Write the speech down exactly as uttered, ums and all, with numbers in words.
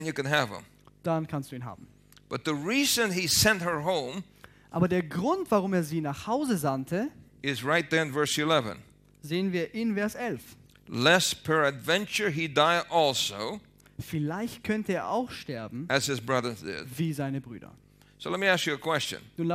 you can have him. dann kannst du ihn haben. But the reason he sent her home Aber der Grund, warum er sie nach Hause sandte, is right there in verse eleven. sehen wir in Vers elf. Lest peradventure he die also, Vielleicht könnte er auch sterben, as his brothers did. wie seine Brüder. So let me ask you a question. Nun